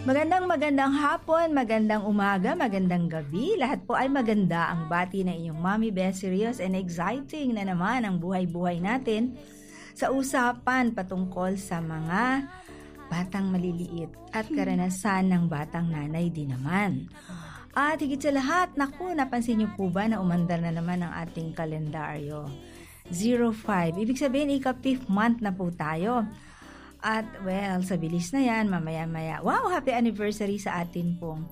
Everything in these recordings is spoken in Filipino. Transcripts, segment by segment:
Magandang hapon, magandang umaga, magandang gabi. Lahat po ay maganda ang bati ng inyong Mommy Beth. Serious and exciting na naman ang buhay-buhay natin sa usapan patungkol sa mga batang maliliit at karanasan ng batang nanay din naman. At higit sa lahat, naku, napansin niyo po ba na umandar na naman ang ating kalendaryo? 05. Ibig sabihin, ika-5th month na po tayo. At well, sa bilis na yan, mamaya-maya. Wow, happy anniversary sa atin pong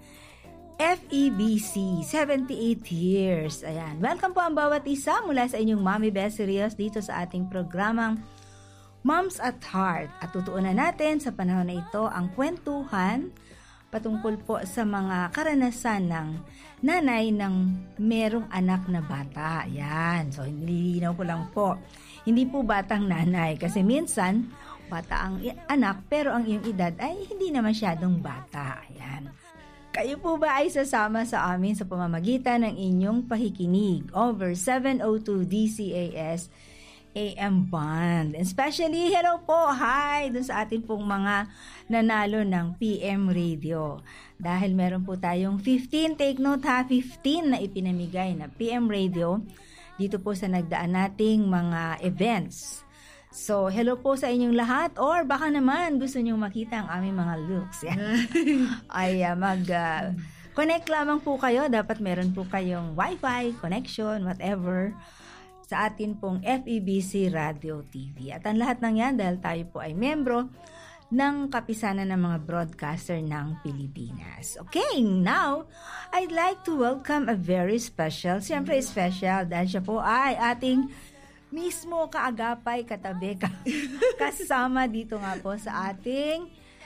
FEBC, 78 years. Ayan, welcome po ang bawat isa mula sa inyong Mommy Beth Serious dito sa ating programang Moms at Heart. At tutuunan natin sa panahon na ito ang kwentuhan patungkol po sa mga karanasan ng nanay ng merong anak na bata. Ayan, so nililinaw ko lang po. Hindi po batang nanay kasi minsan bata ang anak pero ang iyong edad ay hindi na masyadong bata. Ayan. Kayo po ba ay sasama sa amin sa pamamagitan ng inyong pakikinig over 702 DCAS AM Band? And especially, hello po, hi dun sa atin pong mga nanalo ng PM Radio. Dahil meron po tayong 15, take note ha, 15 na ipinamigay na PM Radio dito po sa nagdaan nating mga events. So, hello po sa inyong lahat or baka naman gusto nyong makita ang aming mga looks. Ay, connect lamang po kayo. Dapat meron po kayong wifi, connection, whatever sa atin pong FEBC Radio TV. At ang lahat ng yan dahil tayo po ay membro ng kapisanan ng mga broadcaster ng Pilipinas. Okay, now, I'd like to welcome a very special, siyempre special dahil siya po ay ating mismo kaagapay, katabi, kasama dito nga po sa ating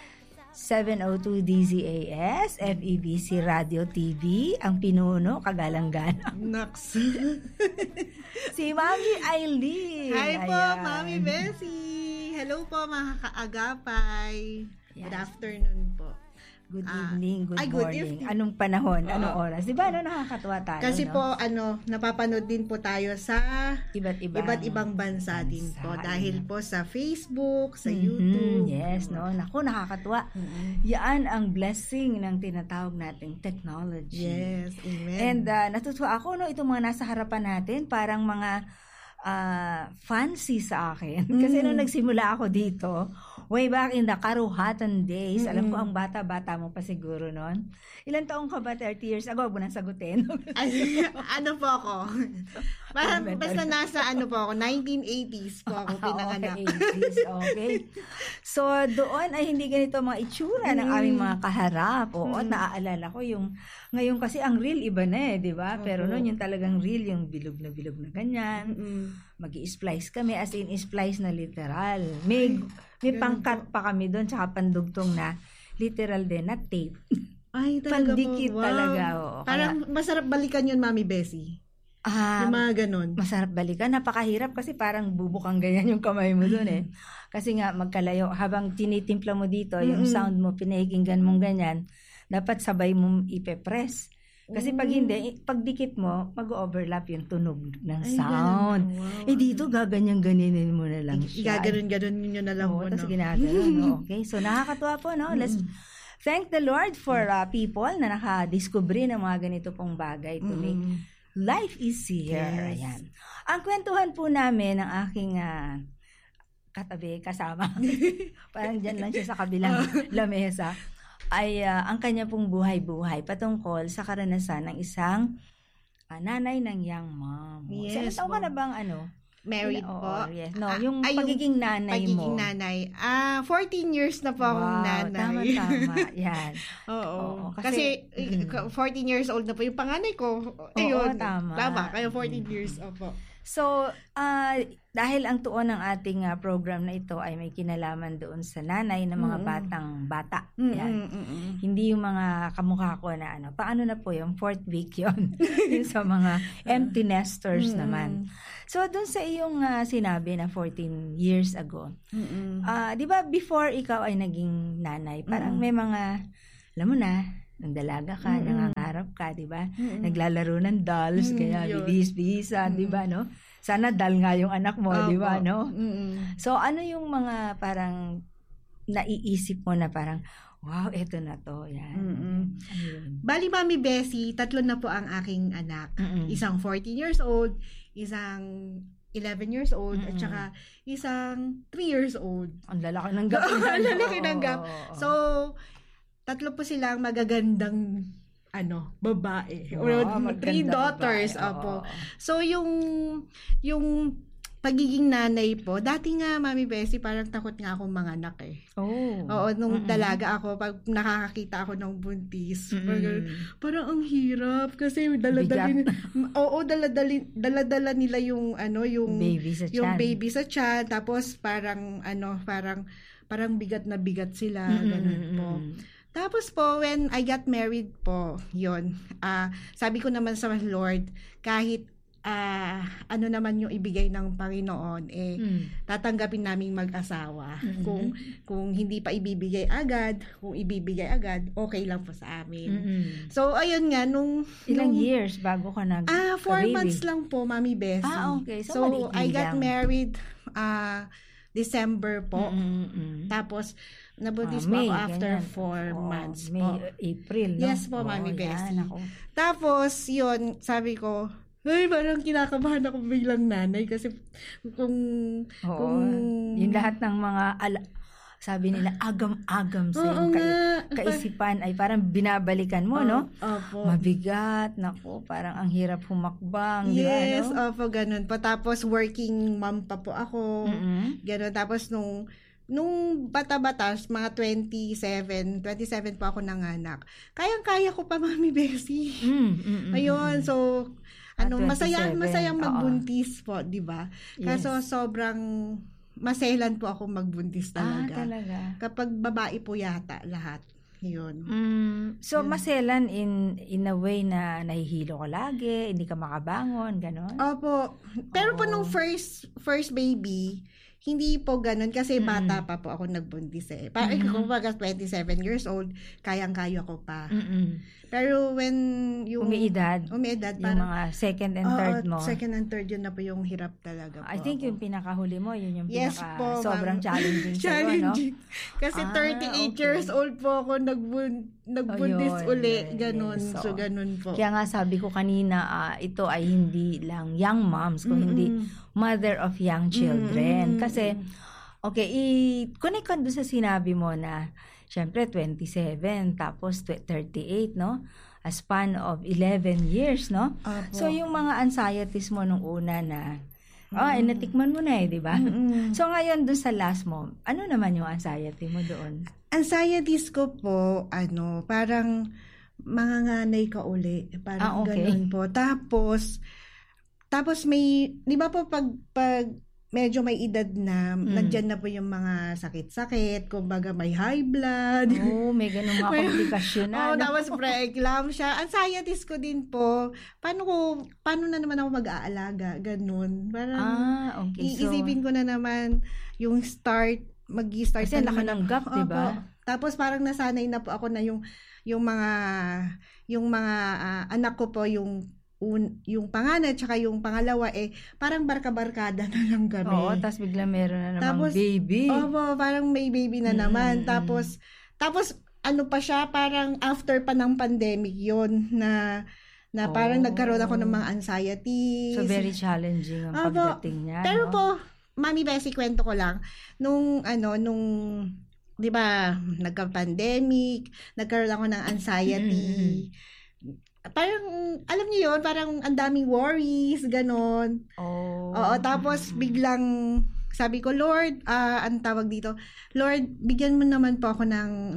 702 DZAS, FEBC Radio TV, ang pinuno, kagalangan. Naks. Si Mami Aileen. Hi po, Mami Bessie. Hello po, mga kaagapay. Yes. Good afternoon po. Good evening, good morning. Anong panahon, anong oras? Diba, nakakatuwa tayo? Kasi no? Po, napapanood din po tayo sa iba't ibang bansa din po. Dahil po sa Facebook, sa YouTube. Yes, no? Naku, nakakatuwa. Yan ang blessing ng tinatawag nating technology. Yes, amen. And natutuwa ako, no? Itong mga nasa harapan natin, parang mga fancy sa akin. Kasi nung nagsimula ako dito, way back in the Karuhatan days, alam ko ang bata-bata mo pa siguro noon. Ilan taong ka ba? 30 years ago, huwag mo nang sagutin. Ano po ako? Basta nasa po ako, 1980s po ako pinanganak. 80s, okay. So, doon ay hindi ganito mga itsura ng aming mga kaharap. Oo, naaalala ko yung, ngayon kasi ang real iba na di ba? Pero noon yung talagang real, yung bilog na ganyan. Mag-i-splice kami, as in splice na literal. May pangkat pa kami doon, tsaka pandugtong na literal din na tape. Ay, talaga pandikit po. Wow. Talaga. Oo. Parang masarap balikan yun, Mami Bessie. Yung mga ganon. Masarap balikan. Napakahirap kasi parang bubukang ganyan yung kamay mo doon eh. Kasi nga magkalayo. Habang tinitimpla mo dito, yung sound mo, pinahikinggan mong ganyan, dapat sabay mong ipe-press. Kasi pag hindi, pagdikit mo, mag-overlap yung tunog ng sound. Wow. Dito, gaganyan-ganinin mo na lang siya. Gaganon nyo na lang mo. Tapos ginaganon. Okay, so nakakatuwa po, no? Let's thank the Lord for people na nakadiscovery ng mga ganito pong bagay to make life easier. Yes. Ayan. Ang kwentuhan po namin ng aking katabi, kasama, parang dyan lang siya sa kabilang lamesa, ay ang kanya pong buhay-buhay patungkol sa karanasan ng isang nanay ng young mom. Yes. Saan ka na bang married po? Yes. No, yung pagiging nanay mo. Pagiging nanay. 14 years na po akong nanay. Tama. Yan. Oo. Kasi 14 years old na po yung panganay ko. Ayun. Tama. Kaya 14 years po. So, dahil ang tuon ng ating program na ito ay may kinalaman doon sa nanay ng mga batang bata. Yan. Hindi yung mga kamukha ko na paano na po yung 4th week yun. Yung sa mga empty nesters naman. So, doon sa iyong sinabi na 14 years ago, di ba before ikaw ay naging nanay, parang may mga, alam mo na, nagdalaga ka, nangangarap ka, di ba? Naglalaro ng dolls, kaya bibihis-bihisan, di ba, no? Sana doll nga yung anak mo, di ba, no? So, ano yung mga parang naiisip mo na parang, wow, eto na to. Yan. Bali, Mami Bessie, 3 na po ang aking anak. Isang 14 years old, isang 11 years old, at saka isang 3 years old. Ang lalaki ng gap. Ang lalaki ng gap. So, 3 po silang magagandang babae. Wow, 3 daughters. Opo. So, yung pagiging nanay po, dati nga, Mami Bessie, parang takot nga akong manganak eh. Oo, nung dalaga ako, pag nakakakita ako ng buntis, parang ang hirap kasi daladala nila yung baby sa tiyan, tapos parang bigat na bigat sila, ganun po. Tapos po, when I got married po, yun, sabi ko naman sa Lord, kahit ano naman yung ibigay ng Panginoon, tatanggapin naming mag-asawa. Kung hindi pa ibibigay agad, kung ibibigay agad, okay lang po sa amin. So, ayun nga, ilang years bago ka 4 months lang po, Mami Bessie. Okay. So I got married, December po. Tapos, nabuntis po ako after 4 months po. April, no? Yes po, Mami Bessie. Tapos, yun, sabi ko, parang kinakabahan ako biglang nanay kasi yung lahat ng mga sabi nila agam-agam sa yung kaisipan ay parang binabalikan mo, no? Opo. Mabigat, nako, parang ang hirap humakbang, yes, di ba, no? Opo, ganun po. Tapos working mom pa po ako. Ganun. Tapos nung bata-bata, mga 27 po ako nanganak. Kayang-kaya ko pa, Mami Bessie. Ayun, so masayang magbuntis po, 'di ba? Kaso sobrang maselan po ako magbuntis talaga. Talaga. Kapag babae po yata lahat. 'Yun. So maselan in a way na nahihilo ka lagi, hindi ka makabangon, gano'n? Opo. Pero po nung first baby, hindi po ganun kasi bata pa po ako nagbuntis eh. Kung 27 years old, kayang-kaya ko pa. Pero when yung umiidad yung parang, mga second and third mo. Second and third, yun na po yung hirap talaga po. I think yung pinakahuli mo, yun yung sobrang challenging sa'yo, no? Kasi 38 years old po ako nagbuntis uli. Ganun. So, ganun po. Kaya nga sabi ko kanina, ito ay hindi lang young moms, kung hindi mother of young children. Kasi, i-connect ko doon sa sinabi mo na syempre, 27, tapos 38, no? A span of 11 years, no? So, yung mga anxieties mo nung una na, natikman mo na di ba? So, ngayon, dun sa last mo, ano naman yung anxiety mo doon? Anxieties ko po, parang manganganay ka uli. Parang ganun po. Tapos may, di ba po, pag medyo may edad na, nandyan na po yung mga sakit-sakit, kumbaga may high blood. May ganun mga komplikasyon na. Tapos pre-eclampsia. Anxieties ko din po, paano na naman ako mag-aalaga? Ganun. Parang, iisipin ko na naman yung mag-i-start kasi na naman ng gap, di ba? Tapos parang nasanay na po ako na yung mga anak ko po, yung panganay tsaka yung pangalawa parang barka-barkada na lang kami. Tapos bigla meron na namang baby. Parang may baby na naman. Tapos ano pa siya, parang after pa ng pandemic yon na parang nagkaroon ako ng mga anxieties. So very challenging ang pagdating niya. Pero po, Mami Bessie, kwento ko lang, nung 'di ba, nagka-pandemic, nagkaroon ako ng anxiety. Parang, alam niyo yun, parang ang daming worries, ganon. Tapos biglang, sabi ko, Lord, ang tawag dito, Lord, bigyan mo naman po ako ng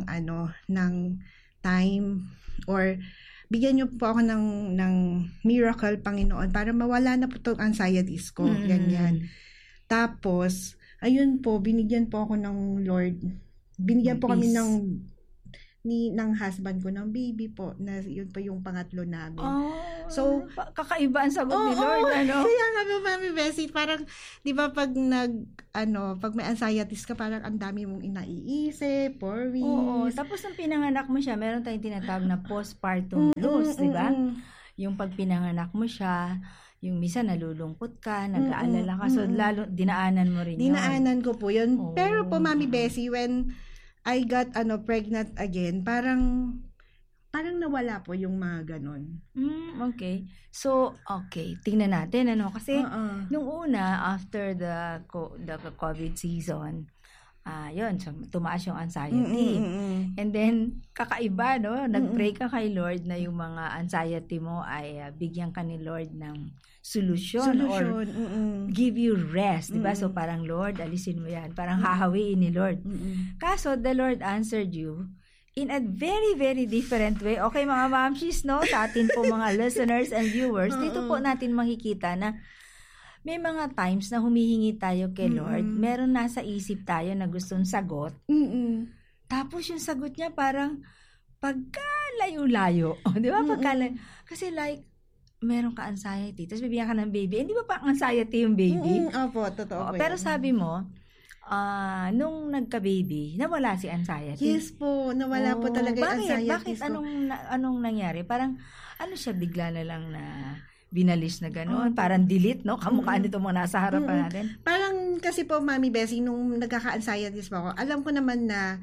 time, or bigyan niyo po ako ng miracle, Panginoon, para mawala na po itong anxieties ko, ganyan. Tapos, ayun po, binigyan po ako ng Lord, binigyan po kami ng husband ko ng baby po, na yun pa yung pangatlo namin. So, kakaiba ang sagot ni Lord, Kaya nga ba, Mami Bessie, parang, di ba, pag may anxieties ka, parang ang dami mong inaiisip, worries. Tapos nung pinanganak mo siya, meron tayong tinatawag na postpartum blues, di ba? Yung pag pinanganak mo siya, yung misa nalulungkot ka, nag-aalala ka, so lalo dinaanan mo rin Dinaanan ko po yun. Pero po, Mami Bessie, when I got pregnant again, parang nawala po yung mga ganon. Okay. So, tingnan natin, kasi nung una, after the COVID season, yun, so tumaas yung anxiety. And then, kakaiba, nag-pray ka kay Lord na yung mga anxiety mo ay bigyan ka ni Lord ng solution or give you rest, diba? So, parang Lord, alisin mo yan. Parang hahawiin ni Lord. Kaso, the Lord answered you in a very, very different way. Okay, mga mamshis, sa atin po mga listeners and viewers, dito po natin makikita na may mga times na humihingi tayo kay Lord, meron nasa isip tayo na gustong sagot. Tapos yung sagot niya parang pagkalayo-layo. Di ba? Kasi like, meron ka anxiety, tapos bibigyan ka ng baby. Hindi ba pa anxiety yung baby? Opo, totoo po. Pero sabi mo, nung nagka-baby, nawala si anxiety. Yes po, nawala po talaga yung anxiety. Bakit? Anong nangyari? Parang, siya bigla na lang na binalis na gano'n? Parang delete, kamukha nito mga nasa harapan natin. Parang kasi po, Mami Bessie, nung nagkaka-anxiety po ako, alam ko naman na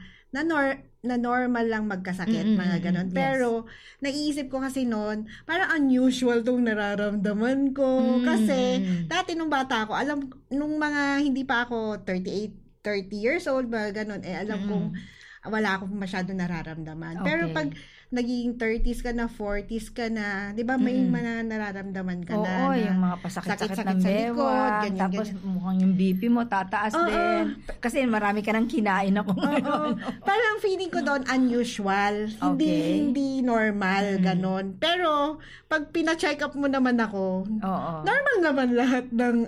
normal lang magkasakit, mga ganon. Yes. Pero, naiisip ko kasi noon, parang unusual tong nararamdaman ko. Kasi, dati nung bata ako, nung mga hindi pa ako 30 years old, mga ganon, alam kong wala akong masyado nararamdaman. Okay. Pero pag naging 30s ka na, 40s ka na, di ba may mga nararamdaman ka na. Oo, yung mga pasakit-sakit ng bewa, tapos mukhang yung BP mo tataas din. Kasi marami ka nang kinain ako ngayon. Parang feeling ko doon unusual, hindi normal, ganon. Pero, pag pina-check up mo naman ako, normal naman lahat ng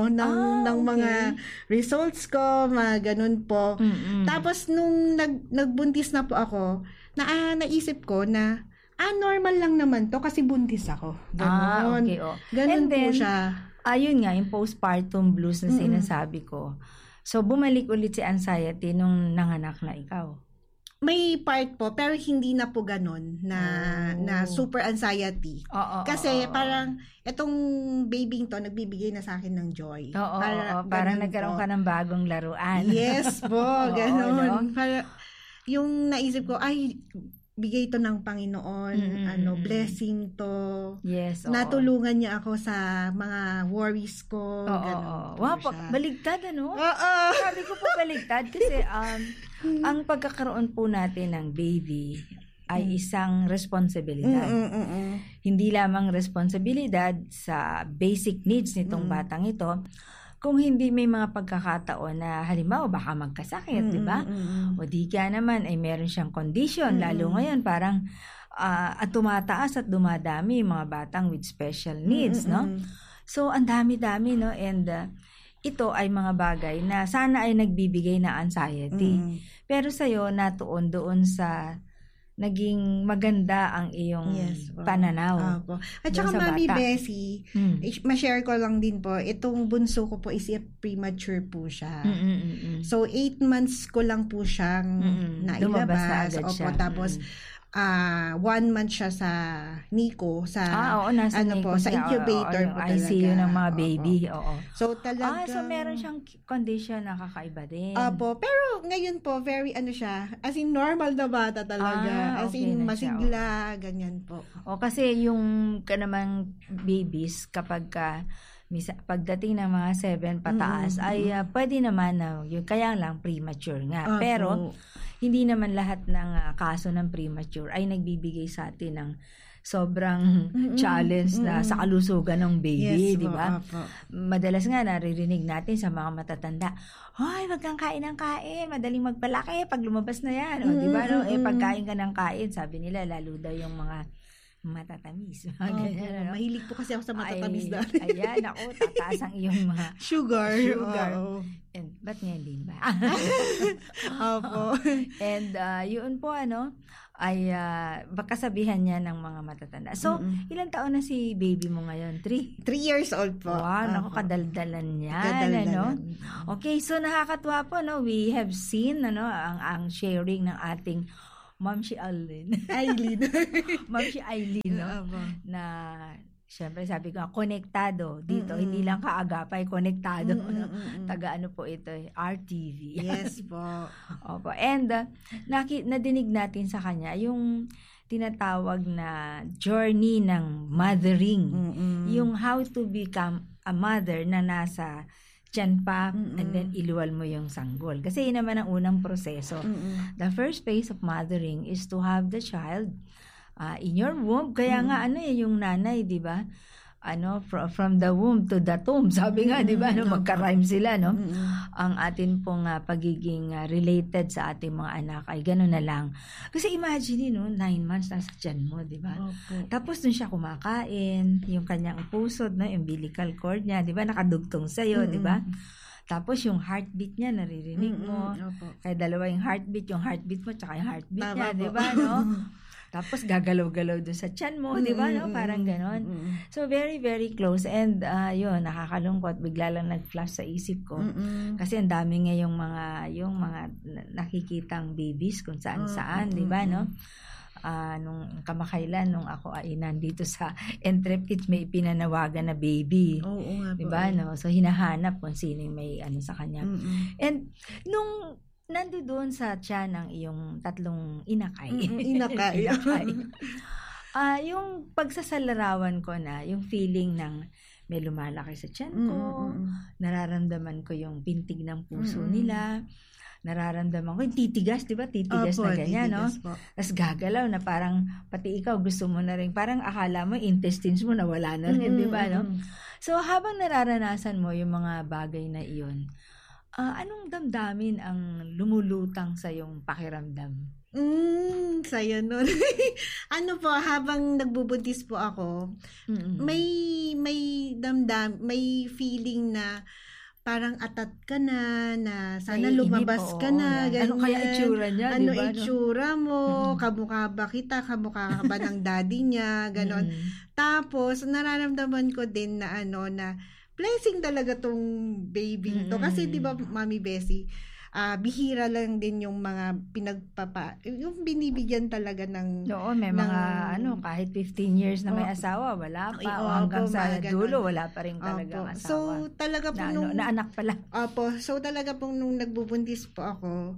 ng mga results ko, mga ganon po. Tapos, nung nagbuntis na po ako, naisip ko na normal lang naman to kasi buntis ako. Ganon. Okay, Ganon po siya. Ayun nga, yung postpartum blues na sinasabi ko. So, bumalik ulit si anxiety nung nanganak na ikaw. May part po, pero hindi na po ganon na super anxiety. Kasi parang itong babying to, nagbibigay na sa akin ng joy. Parang nagkaroon ka ng bagong laruan. Yes po, ganon. Yung naisip ko, bigay to ng Panginoon, blessing to. Yes, natulungan niya ako sa mga worries ko. Wow, baligtad, Sabi ko po baligtad kasi ang pagkakaroon po natin ng baby ay isang responsibilidad. Hindi lamang responsibilidad sa basic needs nitong batang ito, kung hindi may mga pagkakataon na halimbawa baka magkasakit, di ba? O di kaya naman ay meron siyang condition, lalo ngayon parang at tumataas at dumadami yung mga batang with special needs, no? So ang dami-dami, no? And ito ay mga bagay na sana ay nagbibigay ng anxiety. Pero sa'yo natuon doon sa naging maganda ang iyong pananaw. At saka Mami Bessie, ma-share ko lang din po, itong bunso ko po is premature po siya. So 8 months ko lang po siyang nailabas. Tapos 1 month siya sa NICU, sa nasa NICU, sa incubator po talaga. ICU ng mga baby. So talaga. So meron siyang condition na kakaiba din. Pero ngayon po very siya, as in normal na bata talaga. As in masigla, ganyan po. Kasi yung kanamang babies kapag pagdating ng mga 7 pataas ay pwede naman na kaya lang premature nga. Pero hindi naman lahat ng kaso ng premature ay nagbibigay sa atin ng sobrang challenge na sa kalusugan ng baby, di ba? Madalas nga naririnig natin sa mga matatanda, hoy, wag kang kain ng kain, madaling magpalaki pag lumabas na yan. Di ba? Pagkain ka ng kain, sabi nila, lalo daw yung mga matatamis. Mahilig po kasi ako sa matatamis dati. Ayan, tataas ang iyong mga sugar. And, ba't ngayon din ba? And, yun po, ay baka sabihan niya ng mga matatanda. So, ilang taon na si baby mo ngayon? 3 years old po. Wow, kadaldalan niya. Okay, so nakakatuwa po, we have seen ang sharing ng ating Ma'am si Aileen. Ma'am si Aileen, na Siyempre, sabi ko, konektado dito. Hindi lang kaagapay, konektado. Taga ano po ito, RTV. Yes po. Opo. And nadinig natin sa kanya yung tinatawag na journey ng mothering. Yung how to become a mother na nasa tiyan pa, and then iluwal mo yung sanggol. Kasi yun naman ang unang proseso. The first phase of mothering is to have the child in your womb. Kaya nga yung nanay, 'di ba? From the womb to the tomb. Sabi nga, 'di ba? Magka-rhyme sila, no? Ang atin pong pagiging related sa ating mga anak ay gano'n na lang. Kasi imagine, 9 months nasa tiyan mo, 'di ba? Tapos dun siya kumakain, yung kanyang pusod, no, umbilical cord niya, 'di ba? Nakadugtong sa iyo, 'di ba? Tapos yung heartbeat niya naririnig mo. Kaya dalawa yung heartbeat mo tsaka yung heartbeat niya, 'di ba, no? Tapos gagalaw-galaw doon sa tiyan mo, 'di ba, no? Parang gano'n. So very very close, and yun, nakakalungkot, bigla lang nag-flash sa isip ko. Kasi ang dami nga yung mga nakikitang babies kung saan-saan, 'di ba, no? Nung kamakailan nung ako ay nandito sa Entrepid, may pinanawagan na baby. Oo nga po. 'Di ba, no? So hinahanap kung sino yung may sa kanya. And nung nandoon sa tiyan ng iyong tatlong inakay. Inakay. Yung pagsasalarawan ko na, yung feeling ng may lumalaki sa tiyan ko, nararamdaman ko yung pintig ng puso nila, nararamdaman ko yung titigas, di ba? Titigas na ganyan, no? Tapos gagalaw na parang, pati ikaw gusto mo na rin, parang akala mo, intestines mo nawala na rin, di ba, no? So, habang nararanasan mo yung mga bagay na iyon, anong damdamin ang lumulutang sa yung pakiramdam? Saya nun. Habang nagbubuntis po ako, may feeling na parang atat ka na sana lumabas ka na. Ano kaya itsura niya? Ano diba, itsura mo? Kamukha ba kita? Kamukha ba ng daddy niya? Ganon. Tapos, nararamdaman ko din na na blessing talaga tong baby to. Kasi di ba, Mami Bessie, bihira lang din yung mga yung binibigyan talaga ng... Oo, may mga kahit 15 years na may asawa, wala pa. O hanggang sa dulo, wala pa rin talagang asawa. So, talaga po na anak pala. Opo. So, talaga pong nung nagbubuntis po ako,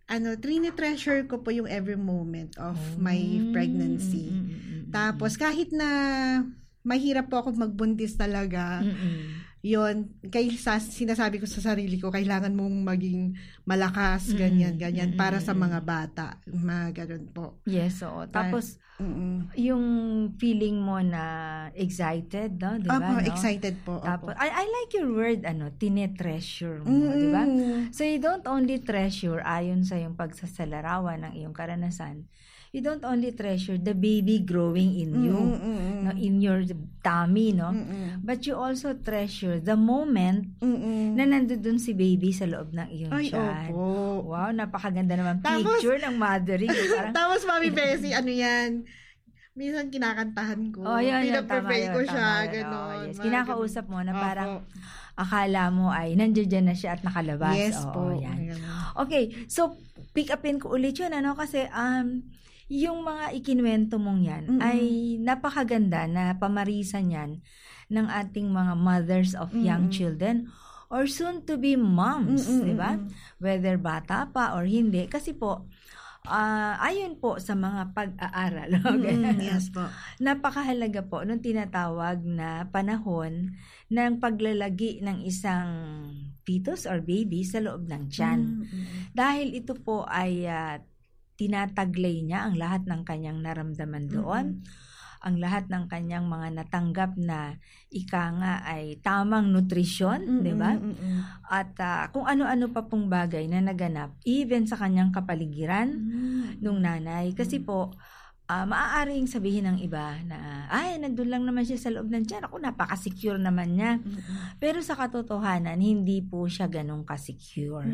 treasure ko po yung every moment of my pregnancy. Tapos, kahit na mahirap po ako magbuntis talaga, yun, sinasabi ko sa sarili ko, kailangan mong maging malakas, ganyan, para sa mga bata. Ganun po. Yes, oo. Tapos, yung feeling mo na excited, no? Diba, no? Excited po. Tapos, I like your word, tinetreasure mo, diba? So, you don't only treasure, ayon sa yung pagsasalarawan ng iyong karanasan, you don't only treasure the baby growing in you, no, in your tummy, no? But you also treasure the moment na nandoon si baby sa loob ng iyong tiyan. Wow, napakaganda naman picture ng mothering. Tapos, Mami Bessie, yan? Minsan kinakantahan ko. Pinapreplay ko siya, gano'n. Yes. Kinakausap mo na parang akala mo ay nandiyan na siya at nakalabas. Yes po. Yan. Okay, so pick upin ko ulit yun, kasi yung mga ikinuwento mong yan ay napakaganda na pamarisan yan ng ating mga mothers of young children or soon to be moms, di ba? Whether bata pa or hindi. Kasi po, ayon po sa mga pag-aaral, yes po. Napakahalaga po nung tinatawag na panahon ng paglalagi ng isang fetus or baby sa loob ng tiyan. Dahil ito po ay tinataglay niya ang lahat ng kanyang naramdaman doon, ang lahat ng kanyang mga natanggap na ay tamang nutrisyon, di ba? At kung ano-ano pa pong bagay na naganap, even sa kanyang kapaligiran nung nanay. Kasi po, maaaring sabihin ng iba na, nandun lang naman siya sa loob ng tiyan. Ako, napaka-secure naman niya. Pero sa katotohanan, hindi po siya ganun ka-secure.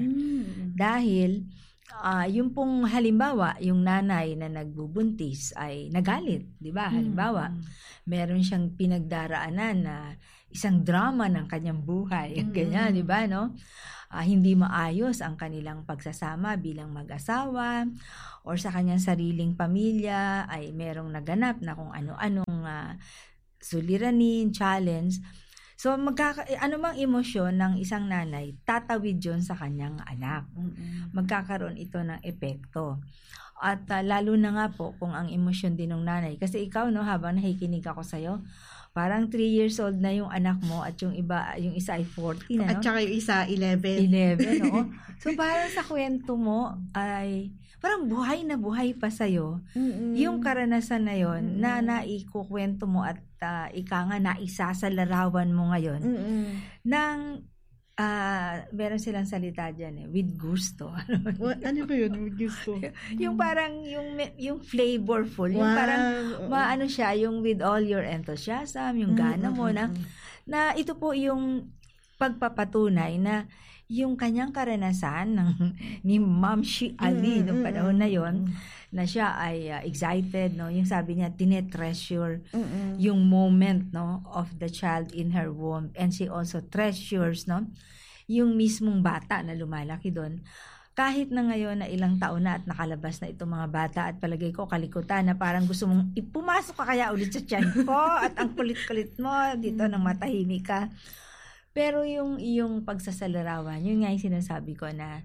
Dahil, yung pong halimbawa, yung nanay na nagbubuntis ay nagalit, di ba? Halimbawa, meron siyang pinagdaraanan na isang drama ng kanyang buhay, ganyan, di ba, no? Hindi maayos ang kanilang pagsasama bilang mag-asawa or sa kanyang sariling pamilya ay merong naganap na kung ano-anong suliranin, challenge. So, anumang emosyon ng isang nanay, tatawid yun sa kanyang anak. Magkakaroon ito ng epekto. At lalo na nga po kung ang emosyon din ng nanay. Kasi ikaw, no, habang nakikinig ako sa'yo, parang 3 years old na yung anak mo at yung isa ay 14 na, no? At saka yung isa, 11. 11, oo. So, parang sa kwento mo ay parang buhay na buhay pa sa'yo. Yung karanasan na yon na naikukwento mo at ika nga naisasalarawan mo ngayon ng meron silang salita dyan with gusto. Ano ba yun? With gusto? Yung parang yung flavorful, yung parang maano siya, yung with all your enthusiasm, yung gana mo na ito po yung pagpapatunay na yung kanyang karanasan ni Ma'am Shi Ali noong panahon na yon, na siya ay excited, no, yung sabi niya tinetreasure yung moment, no, of the child in her womb, and she also treasures, no, yung mismong bata na lumalaki doon. Kahit na ngayon na ilang taon na at nakalabas na itong mga bata at palagay ko kalikutan na parang gusto mong ipumasok ka kaya ulit sa tiyan ko at ang kulit-kulit mo dito nang matahimik ka. Pero yung iyong pagsasalarawan, yun nga yung sinasabi ko na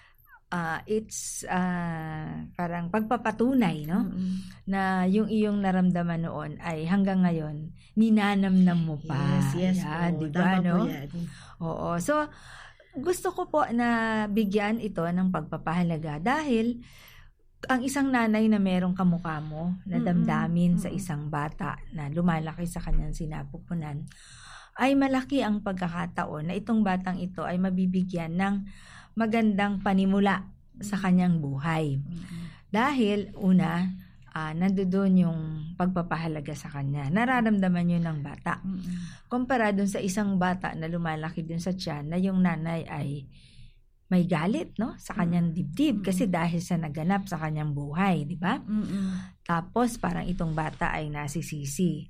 it's parang pagpapatunay, no? Na yung iyong naramdaman noon ay hanggang ngayon ninanamnam mo pa. Yes, yan, po. Diba, tama no? po yan. Oo. So, gusto ko po na bigyan ito ng pagpapahalaga dahil ang isang nanay na merong kamukha mo na damdamin sa isang bata na lumalaki sa kanyang sinapupunan, ay malaki ang pagkakataon na itong batang ito ay mabibigyan ng magandang panimula sa kanyang buhay. Dahil, una, nandoon yung pagpapahalaga sa kanya. Nararamdaman yun ng bata. Kumpara dun sa isang bata na lumalaki dun sa tiyan na yung nanay ay may galit, no, sa kanyang dibdib kasi dahil sa naganap sa kanyang buhay, di ba? Tapos, parang itong bata ay nasisisi.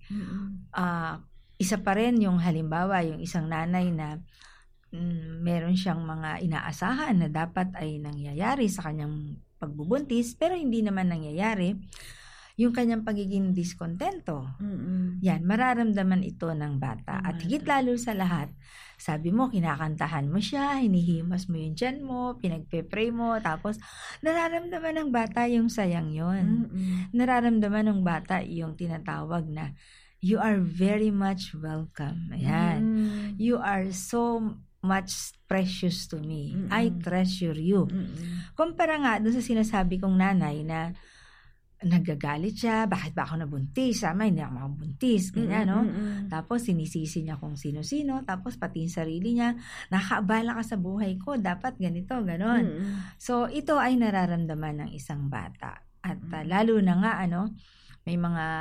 Isa pa rin yung halimbawa, yung isang nanay na meron siyang mga inaasahan na dapat ay nangyayari sa kanyang pagbubuntis, pero hindi naman nangyayari. Yung kanyang pagiging diskontento. Yan, mararamdaman ito ng bata. At higit lalo sa lahat, sabi mo, kinakantahan mo siya, hinihimas mo yung tiyan mo, pinagpe-pray mo, tapos nararamdaman ng bata yung sayang yon. Nararamdaman ng bata yung tinatawag na you are very much welcome. Ayan. You are so much precious to me. I treasure you. Kumpara nga dun sa sinasabi kong nanay na nagagalit siya, bakit ba ako nabuntis? Sama, hindi ako makabuntis. Ganyan, no? Tapos sinisisi niya kung sino-sino, tapos pati yung sarili niya, nakakaabala ka sa buhay ko, dapat ganito, ganon. So, ito ay nararamdaman ng isang bata. At lalo na nga, may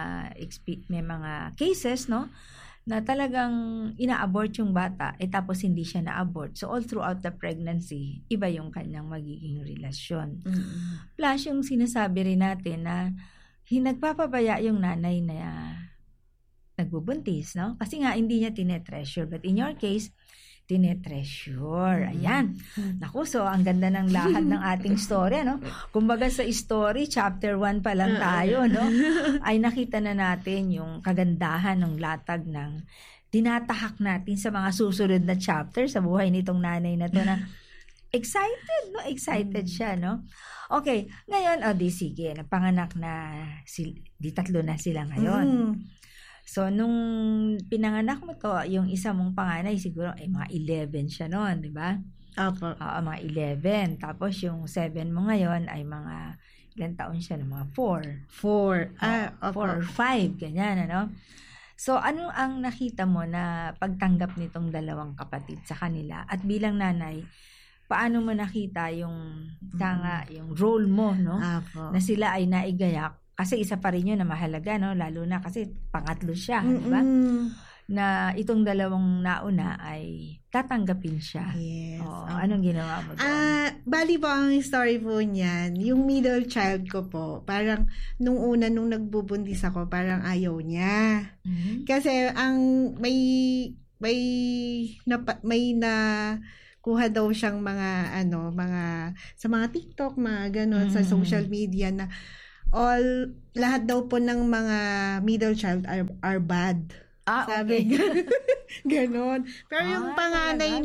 mga cases, no, na talagang ina-abort yung bata tapos hindi siya na-abort. So all throughout the pregnancy, iba yung kanyang magiging relasyon. Plus yung sinasabi rin natin na nagpapabaya yung nanay na nagbubuntis, no? Kasi nga hindi niya tinetreasure. But in your case, tinetreasure. Ayan. Naku, so ang ganda ng lahat ng ating story, no? Kumbaga sa story, chapter 1 pa lang tayo, no? Ay nakita na natin yung kagandahan ng latag ng tinatahak natin sa mga susunod na chapter sa buhay nitong nanay na to na excited, no? Excited siya, no? Okay, ngayon, sige, napanganak na, di 3 na sila ngayon. So, nung pinanganak mo to, yung isa mong panganay, siguro ay mga 11 siya noon, di ba? Opo. Mga 11. Tapos yung 7 mo ngayon ay mga, ilang taon siya? Mga 4. 4 or 5, ganyan, ano? So, ano ang nakita mo na pagtanggap nitong dalawang kapatid sa kanila? At bilang nanay, paano mo nakita yung yung role mo, no? Opo. Na sila ay naigayak? Kasi isa pa rin yun na mahalaga, no? Lalo na kasi pangatlo siya, di ba? Na itong dalawang nauna ay tatanggapin siya. Yes. Anong ginawa mo doon? Bali po ang story po niyan, yung middle child ko po, parang nung nagbubuntis ako, parang ayaw niya. Kasi ang may kuha daw siyang mga sa mga TikTok, mga ganon, sa social media na lahat daw po ng mga middle child are bad. Sabi ganon. Pero yung panganay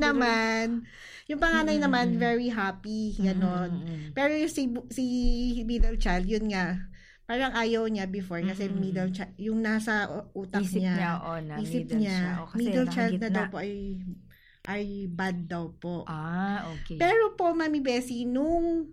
naman, very happy, ganon. Pero yung si middle child, yun nga, parang ayaw niya before kasi middle child, yung nasa utak isip niya middle child na daw po ay bad daw po. Okay. Pero po, Mami Bessie, nung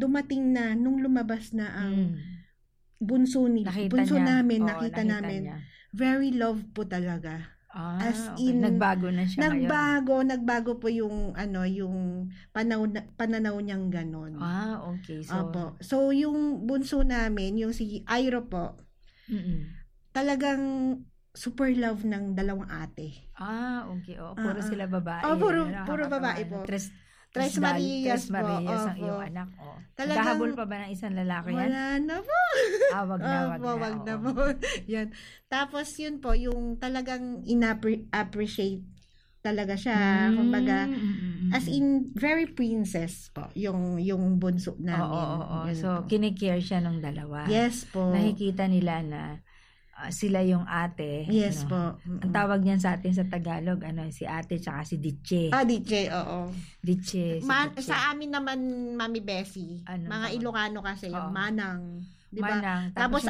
lumabas na ang bunso namin, nakita namin, very love po talaga. As in, nagbago na siya ngayon. Nagbago po yung yung pananaw niyang ganon. Okay. So yung bunso namin, yung si Iro po, talagang super love ng dalawang ate. Okay. Puro sila babae. Puro babae po. Tres Marias ang iyong anak. Naghahabol pa ba ng isang lalaki yan? Wala na po. Wag na po. Yan. Tapos yun po, yung talagang appreciate talaga siya. Kumbaga, as in, very princess po, yung bunso namin. So, kinikare siya ng dalawa. Yes po. Nakikita nila na sila yung ate. Yes po. Ang tawag niyan sa atin sa Tagalog, si ate tsaka si Diche. Diche, oo. Diche. Sa amin naman, Mami Bessie, mga Ilocano kasi, yung Manang. Diba? Manang. Tapos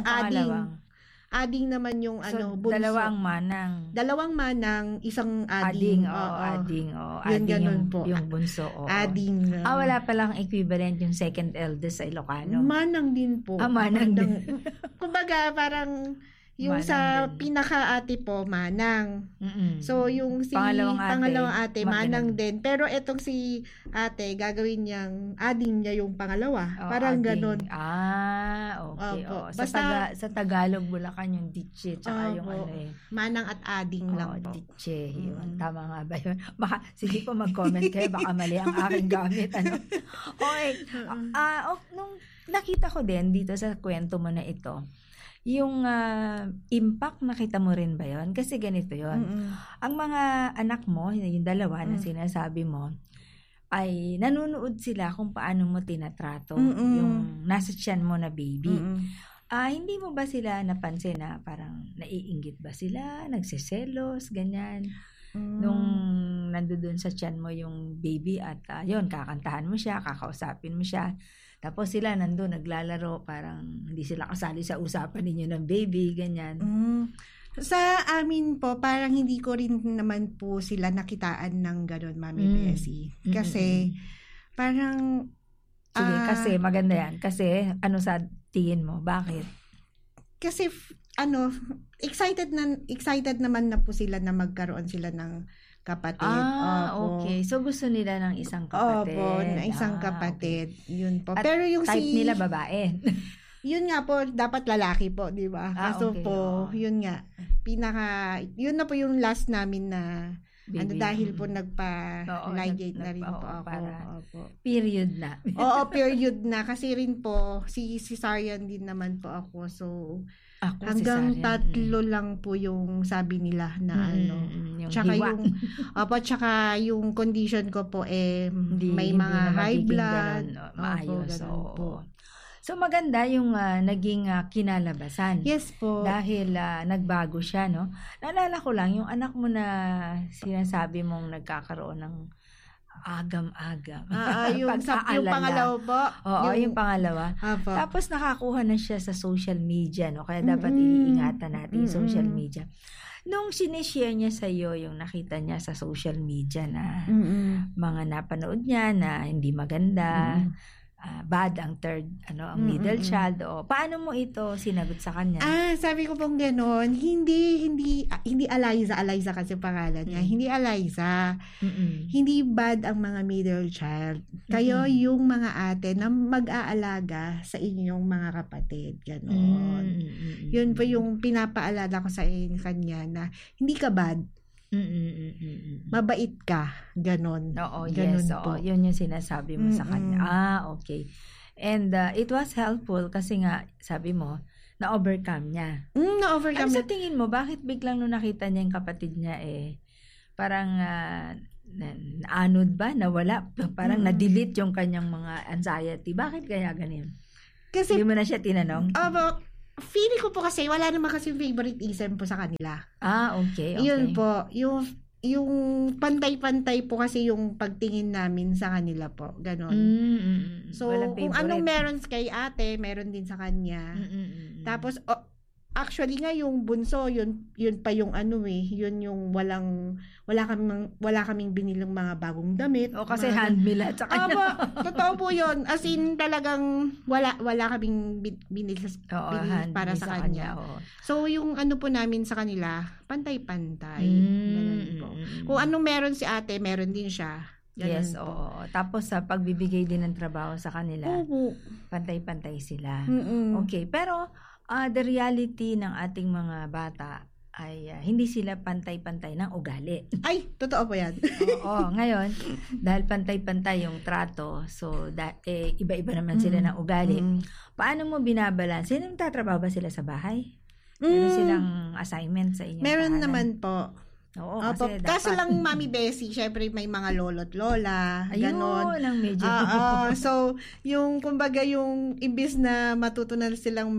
Ading naman yung bunso. Dalawang manang, isang ading. Ading ganun po. Yung bunso. Ading. Wala palang equivalent yung second eldest sa Ilocano. Manang din po. Manang din. Kumbaga, parang yung manang sa pinaka-ate po, manang. So, yung si pangalawang ate manang din. Pero etong si ate, gagawin niyang ading niya yung pangalawa. Parang ading. Ganon. Okay. Basta, sa Tagalog, Bulacan yung Diche. Tsaka yung manang at ading lang po. Diche. Yun. Tama nga ba yun? Sige po mag-comment kayo. Baka mali ang aking gamit. Okay. Nung nakita ko din dito sa kwento mo na ito, yung impact, nakita mo rin ba yon? Kasi ganito yon. Ang mga anak mo, yung dalawa na sinasabi mo, ay nanunood sila kung paano mo tinatrato yung nasa tiyan mo na baby. Hindi mo ba sila napansin na parang naiinggit ba sila, nagsiselos, ganyan? Nung nandoon sa tiyan mo yung baby at yun, kakantahan mo siya, kakausapin mo siya. Tapos sila nandun, naglalaro, parang hindi sila kasali sa usapan ninyo ng baby, ganyan. Sa amin po, parang hindi ko rin naman po sila nakitaan ng gano'n, Mami Bessie. Kasi, parang... Sige, kasi maganda yan. Kasi, sa tingin mo? Bakit? Kasi, excited naman na po sila na magkaroon sila ng kapatid. Okay. So, gusto nila ng isang kapatid. Ng isang kapatid. Okay. Yun po. At pero yung type nila babae. Yun nga po, dapat lalaki po, di ba? Kaso po, yun nga, yun na po yung last namin na, dahil po nagpa-ligate na rin po ako. Period na. Period na. Kasi rin po, si cesarean din naman po ako. So, hanggang 3 lang po yung sabi nila na yung tsaka hiwa. Tsaka yung condition ko po may mga high blood. Maayos. So maganda yung naging kinalabasan. Yes po. Dahil nagbago siya, no? Naalala ko lang yung anak mo na sinasabi mong nagkakaroon ng agam-agam. Yung pangalawa po. Yung pangalawa. Tapos nakakuha na siya sa social media, no? Kaya dapat iingatan natin yung social media. Nung sinishare niya sa iyo yung nakita niya sa social media na mga napanood niya na hindi maganda, bad ang ang middle child, paano mo ito sinagot sa kanya? Sabi ko pong gano'n, hindi Eliza kasi pangalan niya. Hindi Eliza. Hindi bad ang mga middle child. Kayo yung mga ate na mag-aalaga sa inyong mga kapatid. Gano'n. Yun po yung pinapaalala ko sa kanya na hindi ka bad. Mabait ka, ganon. Ganon po. Yun yung sinasabi mo sa kanya. Okay. And it was helpful kasi nga, sabi mo, na-overcome niya. Na-overcome sa tingin mo, bakit biglang nung nakita niya yung kapatid niya parang naanod ba? Nawala? Parang na-delete yung kanyang mga anxiety. Bakit kaya ganyan? Kasi, hindi mo na siya tinanong? feeling ko po kasi wala naman kasi favoritism po sa kanila. Okay. Yun po, yung pantay-pantay po kasi yung pagtingin namin sa kanila po. Ganon. So, kung anong meron kay ate, meron din sa kanya. Tapos, actually nga yung bunso, yun pa yung yun yung wala kaming binilang mga bagong damit. Kasi hand-me lahat sa kanya. Totoo po yun. As in, talagang wala kaming binili para sa kanya. So, yung po namin sa kanila, pantay-pantay. Po. Kung anong meron si ate, meron din siya. Yes, oo. Tapos sa pagbibigay din ng trabaho sa kanila, pantay-pantay sila. Okay, pero the reality ng ating mga bata ay hindi sila pantay-pantay ng ugali. Ay, totoo po yan. Oo, ngayon, dahil pantay-pantay yung trato, so iba-iba naman sila ng ugali. Paano mo binabalanse? Sino tatrabaho ba sila sa bahay? Meron silang assignment sa inyong Meron tahanan? naman po. Oo, kasi kaso lang, Mami Bessie, syempre may mga lolo't lola, ganon. Ayun, ang medyo. So, yung, kumbaga, yung imbis na matutunan silang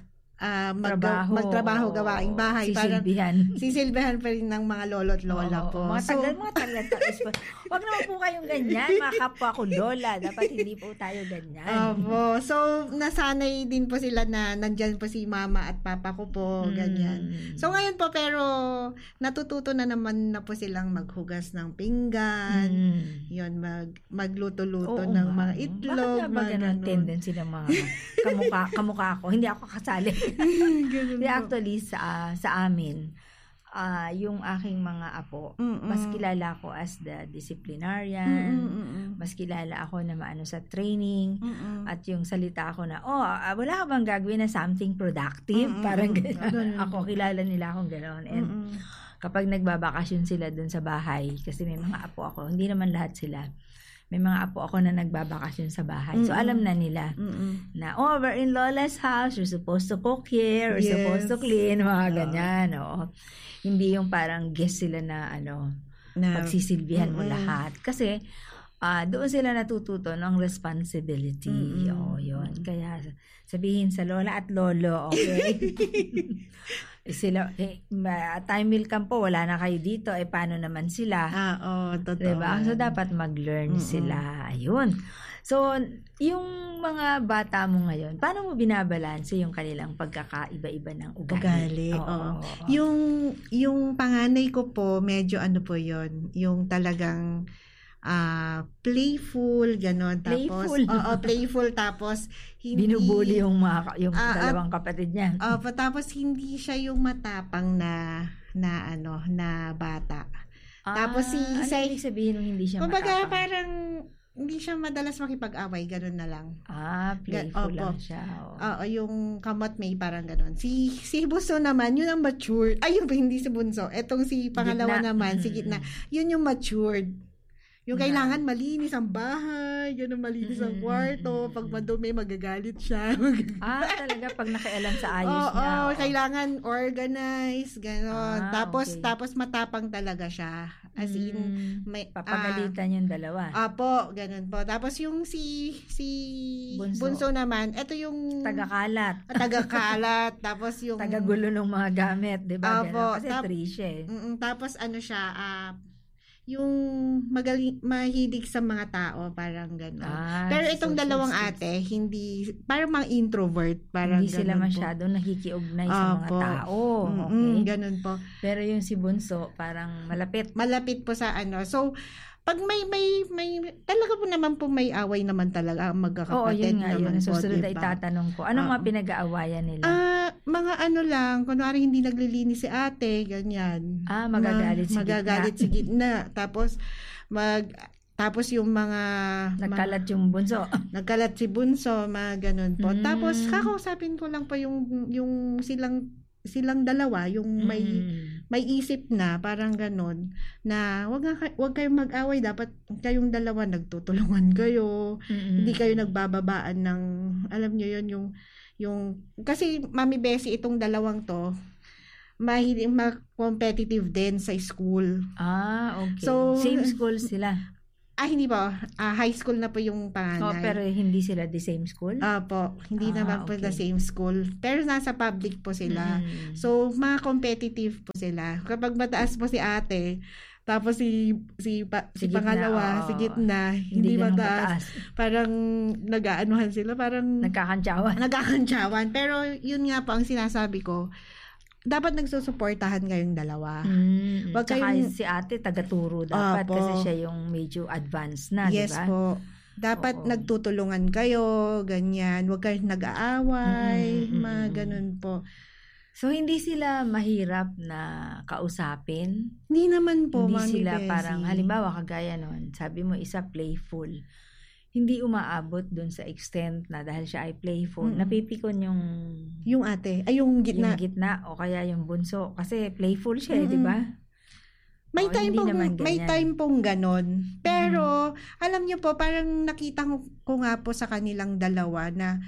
magtrabaho, gawaing bahay. Sisilbihan pa rin ng mga lolo't lola po. Mga tagal. Huwag naman po kayong ganyan, mga kapwa ko lola. Dapat hindi po tayo ganyan. So, nasanay din po sila na nandyan po si mama at papa ko po, ganyan. So, ngayon po, pero natututo na naman na po silang maghugas ng pinggan, yun, magluto-luto ng mga itlog. Bakit nga ba ganun tendency ng mga kamukha ko? Hindi ako kasali. Actually, sa amin, yung aking mga apo, mas kilala ko as the disciplinarian, mas kilala ako na maano sa training, at yung salita ko na, wala ka bang gagawin na something productive? Parang gano'n. Ako, kilala nila akong gano'n. And kapag nagbabakasyon sila dun sa bahay, kasi may mga apo ako, hindi naman lahat sila. May mga apo ako na nagbabakasyon sa bahay. So, alam na nila na, we're in Lola's house, you're supposed to cook here, you're supposed to clean, mga ganyan. Hindi yung parang guest sila na, pagsisilbihan mo lahat. Kasi, doon sila natututo ng responsibility. Yun. Kaya, sabihin sa lola at lolo, okay? Sila, time will come po, wala na kayo dito, paano naman sila? Totoo. Diba? So, dapat mag-learn sila. Ayun. So, yung mga bata mo ngayon, paano mo binabalanse yung kanilang pagkakaiba-iba ng ugali? Yung panganay ko po, medyo po yun, yung talagang playful, ganon. Playful, tapos hindi binubuli yung dalawang kapatid niya. Tapos hindi siya yung matapang na bata. Tapos ibig sabihin nung hindi siya kumbaga, matapang? parang hindi siya madalas makipag-away, ganon na lang. Playful lang siya. Yung kamot may parang ganon. Si Bunso naman, yun ang matured. Hindi si Bunso. Etong si pangalawa naman, si Gitna. Yun yung matured. Yung kailangan malinis ang bahay, ganun, malinis ang kwarto, pag madumi magagalit siya. Talaga pag nakialam sa ayos niya. Kailangan organize, ganun. Tapos matapang talaga siya. As in, papagalitan yung dalawa. Ganun po. Tapos yung si Bunso naman, ito yung tagakalat. Tapos yung tagagulo ng mga gamit, 'di ba? Kasi Tricia. Tapos siya, yung mahilig sa mga tao, parang gano'n. Pero itong dalawang ate, hindi, parang mga introvert, parang hindi sila masyado nakikiugnay sa mga tao. Okay? Ganun po. Pero yung si Bunso, parang malapit. Malapit po sa So, pag may talaga po naman po may away naman talaga ang magkakapatid naman po. Susunod na itatanong ko. Anong mga pinag-aawayan nila? Mga lang, kunwari hindi naglilinis si ate, ganyan. Magagalit si Gitna. Tapos yung mga nagkalat yung Bunso. Nagkalat si Bunso, mga ganun po. Tapos kakausapin ko lang po yung silang dalawa, yung may isip na parang ganun na wag kayong mag-away, dapat kayong dalawa nagtutulungan kayo, hindi kayo nagbababaan ng, alam niyo yun, yung kasi Mami Bessie, itong dalawang to competitive din sa school. Okay. So, same school sila. Hindi po. High school na po yung panganay. Pero hindi sila the same school? Po. Hindi naman po the same school. Pero nasa public po sila. So, mga competitive po sila. Kapag mataas po si ate, tapos si pangalawa, si gitna, hindi mataas. Parang nag-aanuhan sila. Parang nagkakantsawan. Pero yun nga po ang sinasabi ko. Dapat nagsusuportahan kayong dalawa. Wag kayong si ate taga-turo dapat kasi siya yung medyo advanced na, yes, diba? Yes po. Dapat nagtutulungan kayo, ganyan. Wag kayong nag-aaway, mga ganun po. So, hindi sila mahirap na kausapin? Hindi naman po, Hindi sila parang, halimbawa, kagaya nun, sabi mo isa playful. Hindi umaabot dun sa extent na dahil siya ay playful, napipikon yung ate, ay yung gitna. Yung gitna o kaya yung bunso. Kasi playful siya, di ba? May time pong ganon. Pero, alam niyo po, parang nakita ko nga po sa kanilang dalawa na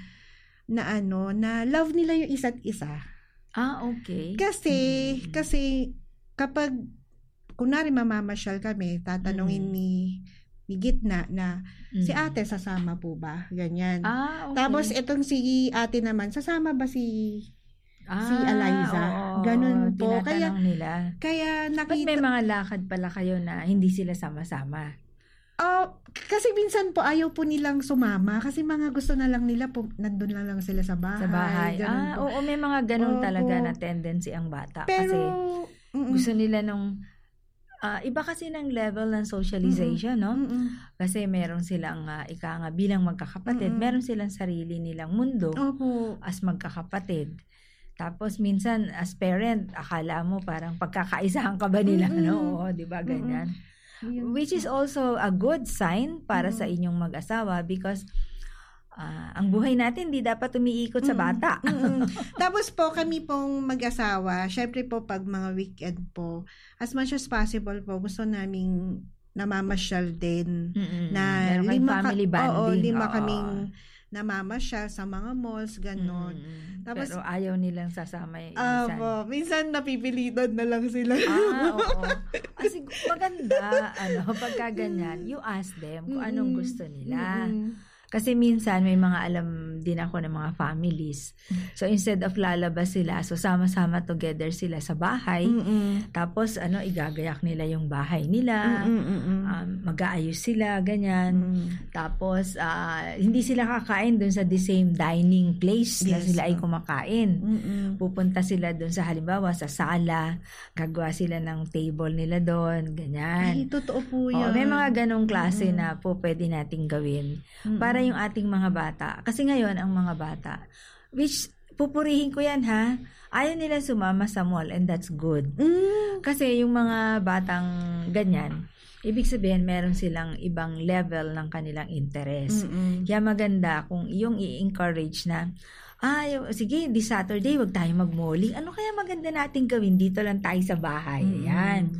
love nila yung isa't isa. Okay. Kasi kapag kunwari mamamasyal kami, tatanungin ni gitna na si ate sasama po ba? Ganyan. Okay. Tapos itong si ate naman, sasama ba si Eliza? Ganun po. Kaya nakita. Ba't may mga lakad pala kayo na hindi sila sama-sama? Kasi minsan po ayaw po nilang sumama kasi mga gusto na lang nila po, nandun lang sila sa bahay. Oo, may mga ganun talaga na tendency ang bata. Pero, kasi gusto nila iba kasi ng level ng socialization, no? Kasi meron silang, bilang magkakapatid, meron silang sarili nilang mundo as magkakapatid. Tapos minsan, as parent, akala mo parang pagkakaisahan ka ba nila, no? Di ba, ganyan? Which is also a good sign para sa inyong mag-asawa because ang buhay natin di dapat umiikot sa bata. Tapos po kami pong mag-asawa, syempre po pag mga weekend po, as much as possible po gusto naming namamasyal din na family bonding. Lima kaming namamasyal sa mga malls, ganon. Tapos, pero ayaw nilang sasama yung minsan napipilitan na lang sila. Oo. Kasi maganda, pagka ganyan, you ask them kung anong gusto nila. Kasi minsan may mga alam din ako ng mga families. So instead of lalabas sila, so sama-sama together sila sa bahay. Tapos igagayak nila yung bahay nila. Mag-aayos sila, ganyan. Tapos hindi sila kakain dun sa the same dining place na sila ay kumakain. Pupunta sila dun sa halimbawa sa sala, gagawa sila ng table nila dun, ganyan. Ay, totoo po yan. May mga ganong klase na po pwede nating gawin para yung ating mga bata. Kasi ngayon, ang mga bata, which, pupurihin ko yan ha, ayaw nila sumama sa mall and that's good. Kasi yung mga batang ganyan, ibig sabihin, meron silang ibang level ng kanilang interest. Kaya maganda kung yung i-encourage na, sige, this Saturday, wag tayo mag-malling. Ano kaya maganda nating gawin? Dito lang tayo sa bahay. Ayan.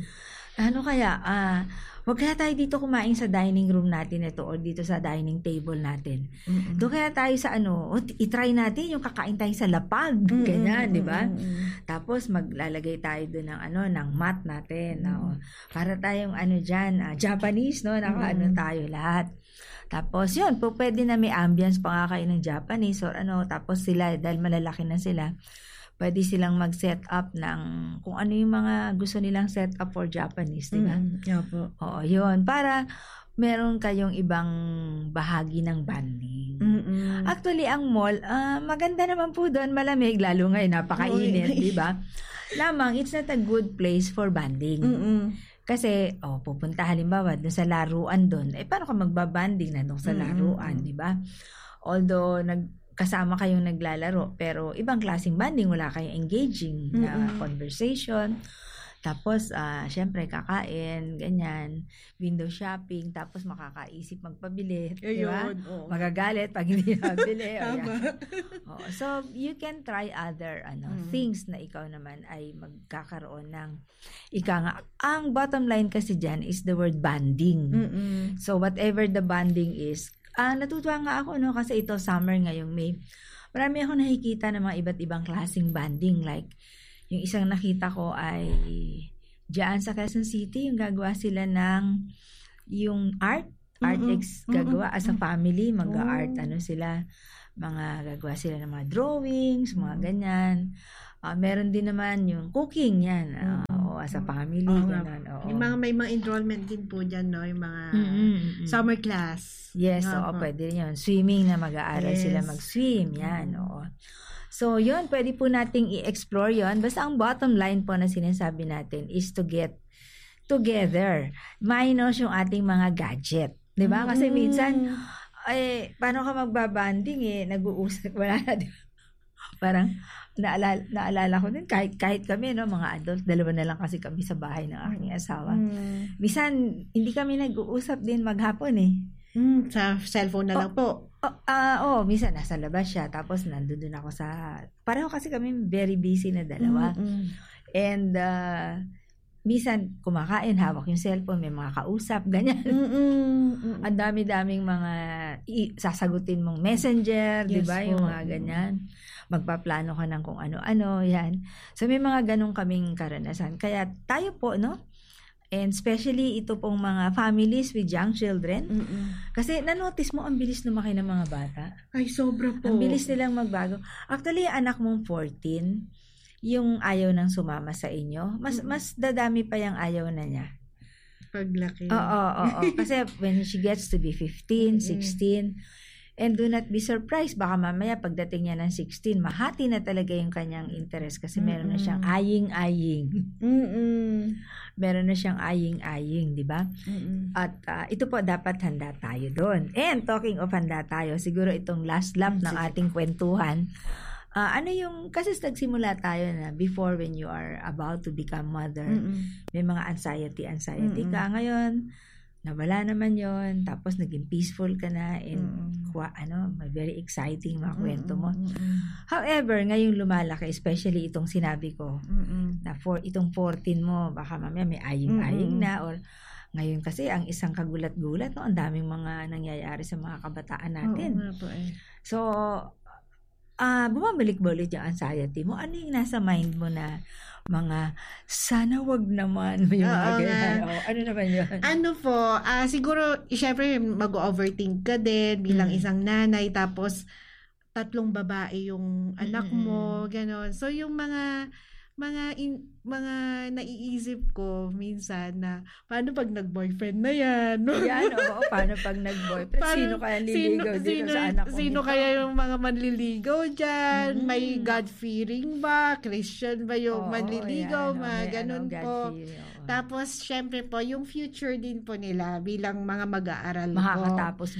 Wag kaya tayo dito kumain sa dining room natin ito or dito sa dining table natin. Doon kaya tayo sa i-try natin yung kakain tayo sa lapag. Ganyan, di ba? Tapos maglalagay tayo doon ng mat natin. Para tayong dyan, Japanese, no? Tayo lahat. Tapos yun, pwede na may ambience pa nga kayo ng Japanese or tapos sila, dahil malalaki na sila, pwede silang mag-set up ng kung ano yung mga gusto nilang set up for Japanese, di ba? Oo, yun. Para meron kayong ibang bahagi ng bonding. Actually, ang mall, maganda naman po doon, malamig, lalo ngayon, napakainit, di ba? Lamang, it's not a good place for bonding. Kasi, pupunta halimbawa doon sa laruan doon, paano ka magbabanding na doon sa laruan, di ba? Although, kasama kayong naglalaro, pero ibang klaseng banding, wala kayong engaging na conversation. Tapos, syempre, kakain, ganyan, window shopping, tapos makakaisip magpabili, di ba? Magagalit pag hindi nabili. So, you can try other things na ikaw naman ay magkakaroon ng ang bottom line kasi dyan is the word banding. So, whatever the banding is, natutuwa nga ako, kasi ito summer ngayong May. Marami ako nakikita ng mga iba't ibang klaseng banding. Like, yung isang nakita ko ay diyan sa Quezon City, yung gagawa sila ng yung art artists gagawa as a family, mag-art, sila, gagawa sila ng mga drawings, mga ganyan. Meron din naman yung cooking yan, as a family, ganun. Yung may mga enrollment din po dyan, no? Yung mga summer class. Yes, pwede rin yun. Swimming na mag-aaral sila mag-swim, yan, So, yun, pwede po nating i-explore yun. Basta ang bottom line po na sinasabi natin is to get together. Minus yung ating mga gadget. Diba? Kasi minsan, paano ka magbabanding nag-uusap, wala na, diba? Parang, naalala ko din, kahit kami, no, mga adult, 2 na lang kasi kami sa bahay ng aking asawa. Minsan, hindi kami nag-uusap din maghapon Sa cellphone na lang po. Minsan nasa labas siya, tapos nandun ako pareho kasi kami very busy na dalawa. And, minsan, kumakain, hawak yung cellphone, may mga kausap, ganyan. Ang dami-daming mga sasagutin mong messenger, di ba? Yung mga ganyan. Magpaplano ka ng kung ano-ano, yan. So, may mga ganun kaming karanasan. Kaya tayo po, no? And especially ito pong mga families with young children. Kasi na-notice mo, ang bilis lumaki ng mga bata. Ay, sobra po. Ang bilis nilang magbago. Actually, anak mong 14, yung ayaw nang sumama sa inyo, mas dadami pa yung ayaw na niya. Paglaki. Oo. Kasi when she gets to be 15, 16, and do not be surprised, baka mamaya pagdating niya ng 16, mahati na talaga yung kanyang interest kasi meron na siyang aying-aying. Meron na siyang aying-aying, di ba? At ito po, dapat handa tayo doon. And talking of handa tayo, siguro itong last lap ng ating kwentuhan, kasi nagsimula tayo na before when you are about to become mother, may mga anxiety ka. Ngayon, nawala naman yon, tapos naging peaceful ka na, and very exciting mga kwento mo. However, ngayong lumalaki, especially itong sinabi ko, na itong 14 mo, baka mamaya may aying-aying na, or ngayon kasi ang isang kagulat-gulat, no, ang daming mga nangyayari sa mga kabataan natin. So, bumabalik-balik yung anxiety mo. Ano yung nasa mind mo na mga sana wag naman yung mga ganyan? Ano naman yun? Siguro, syempre mag-overthink ka din bilang isang nanay, tapos 3 babae yung anak mo, gano'n. So, yung mga naiisip ko minsan na paano pag nag-boyfriend na yan? Paano pag nag-boyfriend? Sino kaya liligaw dito sa anak ko? Sino kaya yung mga manliligaw dyan? May God-fearing ba? Christian ba yung manliligaw? Ganun po. Tapos, syempre po, yung future din po nila bilang mga mag-aaral po. Makakatapos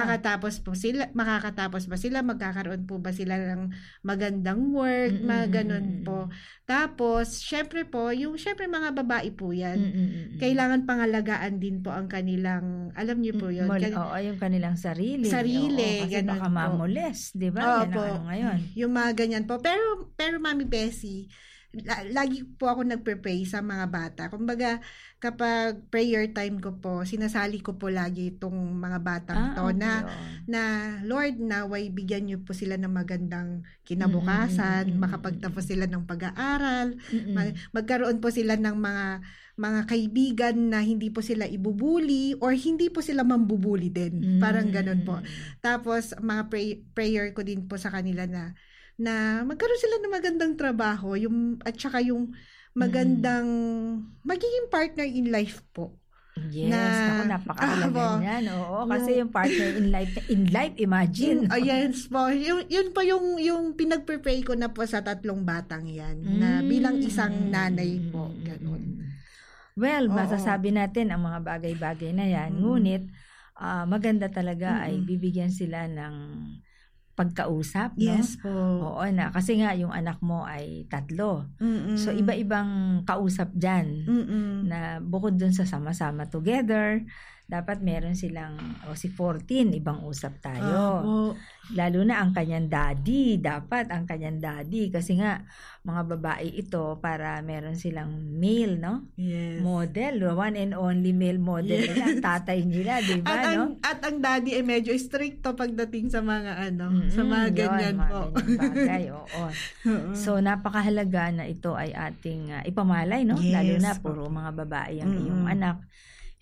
ba sila? Magkakaroon po ba sila ng magandang work? Mga ganun po. Tapos, syempre po, syempre mga babae po yan. Kailangan pangalagaan din po ang kanilang, alam niyo po yun. Yung kanilang sarili. Kasi ganun baka mamoles, di ba? Yan ang ngayon. Yung mga ganyan po. Pero Mami Bessie, lagi po ako nagpe-pray sa mga bata. Kumbaga, kapag prayer time ko po, sinasali ko po lagi itong mga batang to na Lord, naway bigyan niyo po sila ng magandang kinabukasan, makapagtapos sila ng pag-aaral, magkaroon po sila ng mga kaibigan na hindi po sila ibubuli or hindi po sila mambubuli din. Parang ganun po. Tapos, mga prayer ko din po sa kanila na magkaroon sila ng magandang trabaho, at saka yung magandang magiging partner in life po. Yes, napakahalaga yan. Kasi yung partner in life, imagine. Yes po. Yun po yung pinag-pray ko na po sa 3 batang yan, na bilang isang nanay po. Ganun. Well, masasabi natin ang mga bagay-bagay na yan. Ngunit, maganda talaga ay bibigyan sila ng pagkausap, no? Yes po. Oo na. Kasi nga, yung anak mo ay 3. So, iba-ibang kausap dyan na bukod dun sa sama-sama together, dapat meron silang, si 14, ibang usap tayo. Lalo na ang kanyang daddy. Dapat ang kanyang daddy. Kasi nga, mga babae ito para meron silang male, no? Yes. Model. One and only male model. Yes. Ang tatay nila, di ba, no? At ang daddy ay medyo stricto pagdating sa mga sa mga ganyan po. Bagay, So, napakahalaga na ito ay ating ipamalay, no? Yes. Lalo na, puro mga babae ang iyong anak.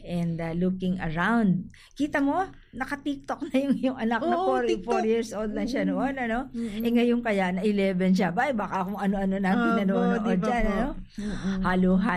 and looking around. Kita mo, naka-TikTok na yung anak na 4 years old na siya noon, ano? Ngayon kaya na 11 siya. Baka kung ano-ano natin nanonood dyan, ano? Halo-halo